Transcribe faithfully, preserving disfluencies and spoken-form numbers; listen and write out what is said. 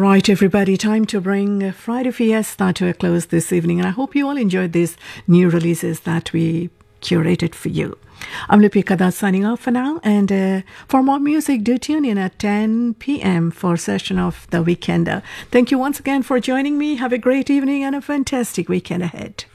Right, everybody, time to bring Friday Fiesta to a close this evening, and I hope you all enjoyed these new releases that we curated for you. I'm Lipi Kada signing off for now, and uh, for more music, do tune in at ten p.m. for Session of the Weekender. Thank you once again for joining me. Have a great evening and a fantastic weekend ahead.